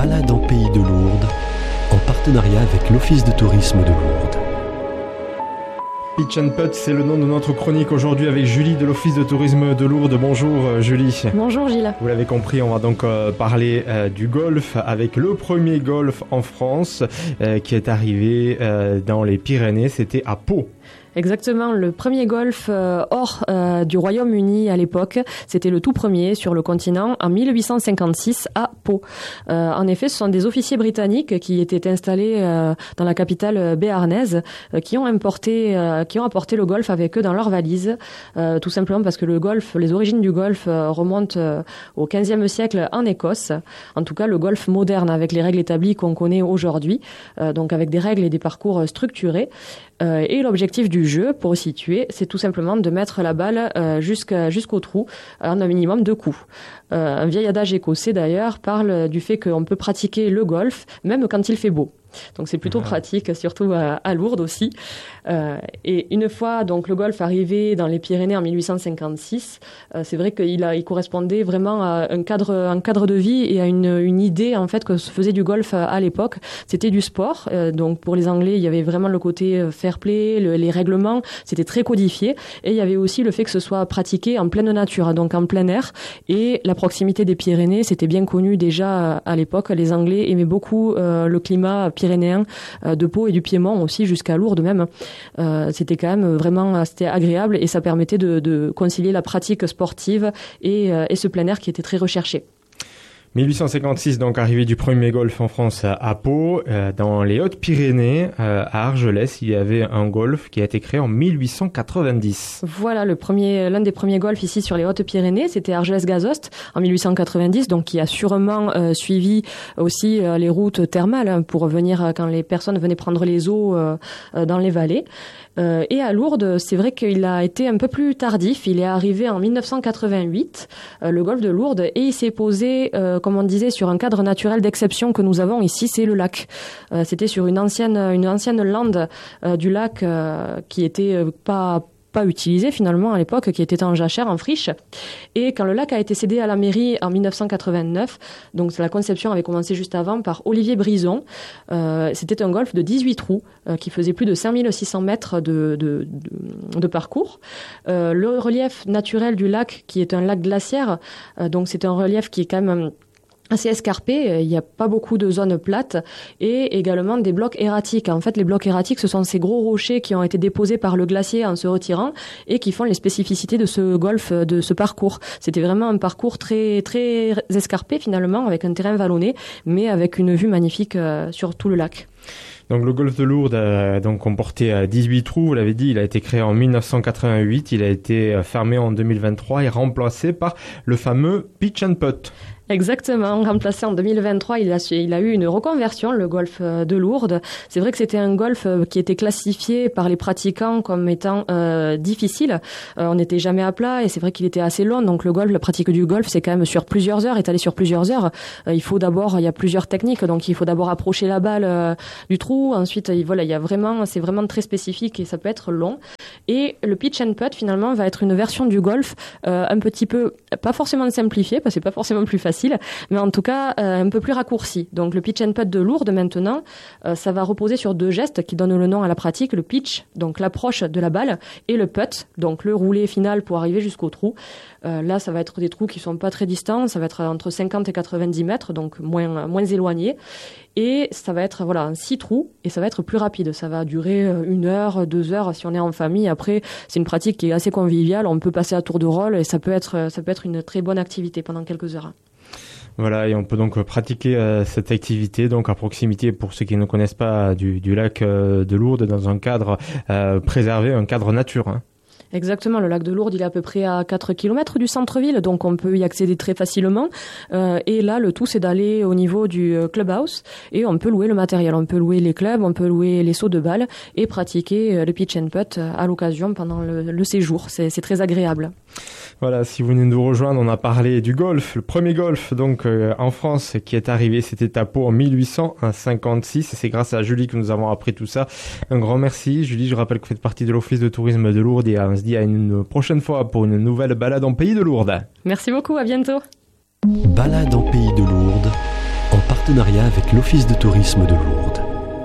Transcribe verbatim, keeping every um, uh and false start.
Balade en Pays de Lourdes, en partenariat avec l'Office de tourisme de Lourdes. Pitch and Putt, c'est le nom de notre chronique aujourd'hui avec Julie de l'Office de tourisme de Lourdes. Bonjour Julie. Bonjour Gilles. Vous l'avez compris, on va donc euh, parler euh, du golf avec le premier golf en France euh, qui est arrivé euh, dans les Pyrénées, c'était à Pau. Exactement, le premier golf euh, hors euh, du Royaume-Uni à l'époque, c'était le tout premier sur le continent en mille huit cent cinquante-six à Pau. Euh, en effet, ce sont des officiers britanniques qui étaient installés euh, dans la capitale béarnaise, euh, qui ont importé, euh, qui ont apporté le golf avec eux dans leurs valises, euh, tout simplement parce que le golf, les origines du golf euh, remontent euh, au quinzième siècle en Écosse. En tout cas, le golf moderne avec les règles établies qu'on connaît aujourd'hui, euh, donc avec des règles et des parcours structurés. Euh, et l'objectif du jeu, pour situer, c'est tout simplement de mettre la balle euh, jusqu'à, jusqu'au trou en un minimum de coups. Euh, un vieil adage écossais d'ailleurs parle du fait qu'on peut pratiquer le golf même quand il fait beau. Donc c'est plutôt pratique, surtout à, à Lourdes aussi. Euh, et une fois donc le golf arrivé dans les Pyrénées en mille huit cent cinquante-six, euh, c'est vrai qu'il a, il correspondait vraiment à un cadre, un cadre de vie et à une, une idée en fait que se faisait du golf à, à l'époque. C'était du sport. Euh, donc pour les Anglais, il y avait vraiment le côté fair play, le, les règlements, c'était très codifié. Et il y avait aussi le fait que ce soit pratiqué en pleine nature, donc en plein air. Et la proximité des Pyrénées, c'était bien connu déjà à l'époque. Les Anglais aimaient beaucoup euh, le climat pyrénéen euh, de Pau et du Piémont aussi jusqu'à Lourdes même. Euh, c'était quand même vraiment c'était agréable et ça permettait de, de concilier la pratique sportive et, euh, et ce plein air qui était très recherché. mille huit cent cinquante-six, donc arrivée du premier golf en France à Pau. Euh, dans les Hautes-Pyrénées, euh, à Argelès, il y avait un golf qui a été créé en mille huit cent quatre-vingt-dix. Voilà, le premier, l'un des premiers golfs ici sur les Hautes-Pyrénées, c'était Argelès-Gazost en mille huit cent quatre-vingt-dix, donc qui a sûrement euh, suivi aussi euh, les routes thermales hein, pour venir euh, quand les personnes venaient prendre les eaux euh, euh, dans les vallées. Euh, et à Lourdes, c'est vrai qu'il a été un peu plus tardif. Il est arrivé en mille neuf cent quatre-vingt-huit, euh, le golfe de Lourdes, et il s'est posé, euh, comme on disait, sur un cadre naturel d'exception que nous avons ici, c'est le lac. Euh, c'était sur une ancienne, une ancienne lande euh, du lac euh, qui était euh, pas pas utilisé finalement à l'époque, qui était en jachère, en friche. Et quand le lac a été cédé à la mairie en mille neuf cent quatre-vingt-neuf, donc la conception avait commencé juste avant par Olivier Brison, euh, c'était un golf de dix-huit trous euh, qui faisait plus de cinq mille six cents mètres de, de, de, de parcours. Euh, le relief naturel du lac, qui est un lac glaciaire, euh, donc c'est un relief qui est quand même assez escarpé, il n'y a pas beaucoup de zones plates et également des blocs erratiques. En fait, les blocs erratiques, ce sont ces gros rochers qui ont été déposés par le glacier en se retirant et qui font les spécificités de ce golf, de ce parcours. C'était vraiment un parcours très très escarpé finalement, avec un terrain vallonné, mais avec une vue magnifique euh, sur tout le lac. Donc le golfe de Lourdes a donc comporté dix-huit trous, vous l'avez dit, il a été créé en mille neuf cent quatre-vingt-huit, il a été fermé en deux mille vingt-trois et remplacé par le fameux Pitch and Putt. Exactement, remplacé en deux mille vingt-trois, il a, il a eu une reconversion, le golfe de Lourdes. C'est vrai que c'était un golf qui était classifié par les pratiquants comme étant euh, difficile. Euh, on n'était jamais à plat et c'est vrai qu'il était assez long. Donc le golf, la pratique du golf, c'est quand même sur plusieurs heures, étalé sur plusieurs heures. Euh, il faut d'abord, il y a plusieurs techniques, donc il faut d'abord approcher la balle euh, du trou. Ensuite, il, voilà, il y a vraiment, c'est vraiment très spécifique et ça peut être long. Et le pitch and putt finalement va être une version du golf euh, un petit peu, pas forcément simplifiée, parce que c'est pas forcément plus facile. Mais en tout cas euh, un peu plus raccourci. Donc le pitch and putt de Lourdes maintenant, euh, ça va reposer sur deux gestes qui donnent le nom à la pratique, le pitch, donc l'approche de la balle, et le putt, donc le roulé final pour arriver jusqu'au trou. Euh, là, ça va être des trous qui sont pas très distants, ça va être entre cinquante et quatre-vingt-dix mètres, donc moins moins éloigné. Et ça va être voilà un six trous et ça va être plus rapide. Ça va durer une heure, deux heures si on est en famille. Après, c'est une pratique qui est assez conviviale. On peut passer à tour de rôle et ça peut être ça peut être une très bonne activité pendant quelques heures. Voilà, et on peut donc pratiquer euh, cette activité donc à proximité, pour ceux qui ne connaissent pas, du, du lac euh, de Lourdes, dans un cadre euh, préservé, un cadre nature. Hein. Exactement, le lac de Lourdes, il est à peu près à quatre kilomètres du centre-ville, donc on peut y accéder très facilement. Euh, et là, le tout, c'est d'aller au niveau du clubhouse et on peut louer le matériel. On peut louer les clubs, on peut louer les seaux de balles et pratiquer le pitch and putt à l'occasion pendant le, le séjour. C'est, c'est très agréable. Voilà, si vous venez de nous rejoindre, on a parlé du golf, le premier golf donc euh, en France qui est arrivé, c'était à Pau en mille huit cent cinquante-six, et c'est grâce à Julie que nous avons appris tout ça. Un grand merci Julie, je rappelle que vous faites partie de l'Office de tourisme de Lourdes et on se dit à une prochaine fois pour une nouvelle balade en Pays de Lourdes. Merci beaucoup, à bientôt. Balade en Pays de Lourdes, en partenariat partenariat avec l'Office de tourisme de Lourdes.